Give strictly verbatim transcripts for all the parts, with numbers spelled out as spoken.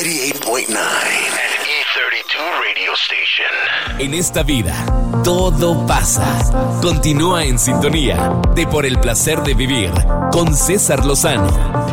noventa y ocho punto nueve E treinta y dos Radio Station. En esta vida, todo pasa. Continúa en sintonía de Por el Placer de Vivir con César Lozano.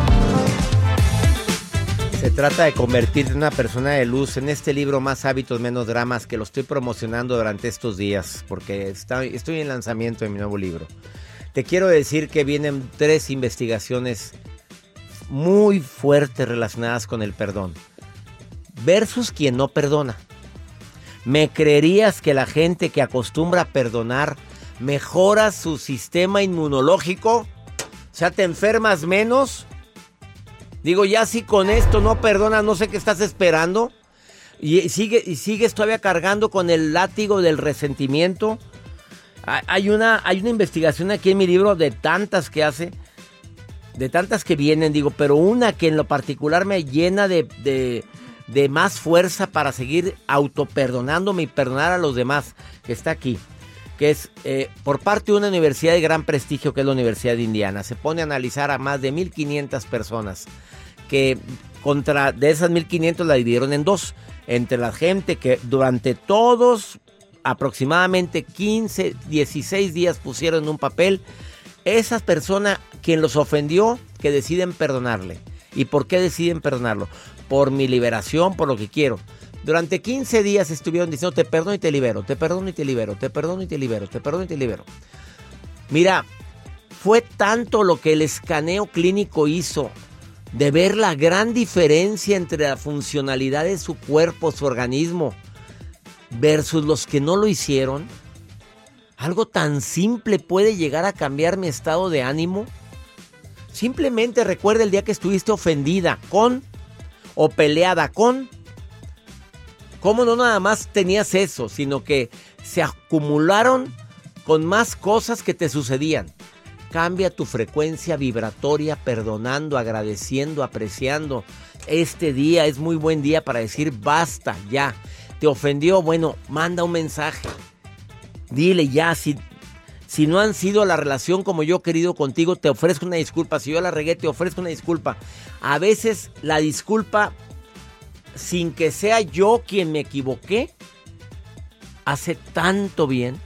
Se trata de convertirte en una persona de luz en este libro Más hábitos, menos dramas, que lo estoy promocionando durante estos días porque está, estoy en lanzamiento de mi nuevo libro. Te quiero decir que vienen tres investigaciones muy fuertes relacionadas con el perdón versus quien no perdona. ¿Me creerías que la gente que acostumbra a perdonar mejora su sistema inmunológico? O sea, ¿te enfermas menos? Digo, ya si con esto no perdonas, no sé qué estás esperando. Y, sigue, y sigues todavía cargando con el látigo del resentimiento. Hay una, hay una investigación aquí en mi libro de tantas que hace, de tantas que vienen, digo, pero una que en lo particular me llena de, de, de más fuerza para seguir autoperdonándome y perdonar a los demás, que está aquí. Que es eh, por parte de una universidad de gran prestigio, que es la Universidad de Indiana. Se pone a analizar a más de mil quinientas personas, que contra de esas mil quinientas la dividieron en dos. Entre la gente que durante todos, aproximadamente quince, dieciséis días pusieron en un papel, esa persona quien los ofendió, que deciden perdonarle. ¿Y por qué deciden perdonarlo? Por mi liberación, por lo que quiero. Durante quince días estuvieron diciendo, te perdono y te libero, te perdono y te libero, te perdono y te libero, te perdono y te libero. Mira, fue tanto lo que el escaneo clínico hizo de ver la gran diferencia entre la funcionalidad de su cuerpo, su organismo, versus los que no lo hicieron. Algo tan simple puede llegar a cambiar mi estado de ánimo. Simplemente recuerda el día que estuviste ofendida con o peleada con. Cómo no nada más tenías eso, sino que se acumularon con más cosas que te sucedían. Cambia tu frecuencia vibratoria perdonando, agradeciendo, apreciando. Este día es muy buen día para decir basta, ya. ¿Te ofendió? Bueno, manda un mensaje. Dile ya, si, si no han sido la relación como yo he querido contigo, te ofrezco una disculpa. Si yo la regué, te ofrezco una disculpa. A veces la disculpa, sin que sea yo quien me equivoqué, hace tanto bien.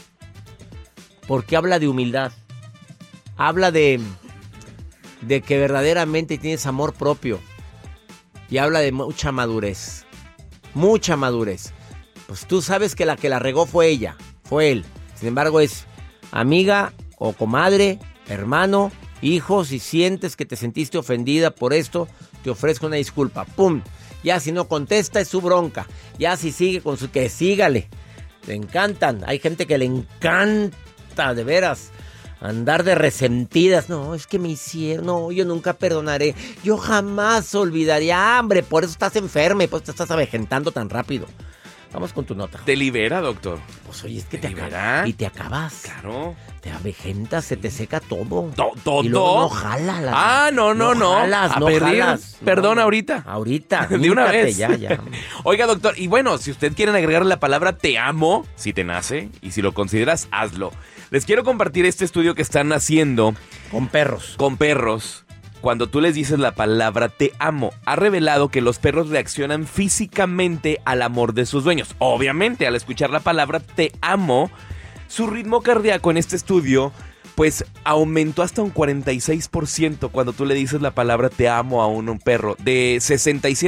Porque habla de humildad. Habla de, de que verdaderamente tienes amor propio. Y habla de mucha madurez. Mucha madurez. Pues tú sabes que la que la regó fue ella, fue él. Sin embargo, es amiga o comadre, hermano, hijo. Si sientes que te sentiste ofendida por esto, te ofrezco una disculpa. ¡Pum! Ya si no contesta es su bronca. Ya si sigue con su... que sígale. Le encantan. Hay gente que le encanta, de veras, andar de resentidas. No, es que me hicieron. No, yo nunca perdonaré. Yo jamás olvidaría. Hombre, por eso estás enferma y por eso te estás avejentando tan rápido. Vamos con tu nota. Te libera, doctor. Pues oye, es que te, te libera. Acabas. Y te acabas. Claro. Te avejentas, se te seca todo. To- ¿Todo? Y luego no jala. La... Ah, no, no, no. Jalas, A no perder. jalas. Perdón, No, ahorita. Ahorita. De una híncate vez. Ya, ya. Oiga, doctor, y bueno, si usted quiere agregar la palabra te amo, si te nace, y si lo consideras, hazlo. Les quiero compartir este estudio que están haciendo Con perros. con perros. Cuando tú les dices la palabra te amo, ha revelado que los perros reaccionan físicamente al amor de sus dueños. Obviamente, al escuchar la palabra te amo, su ritmo cardíaco en este estudio pues aumentó hasta un cuarenta y seis por ciento cuando tú le dices la palabra te amo a un, un perro. De sesenta y siete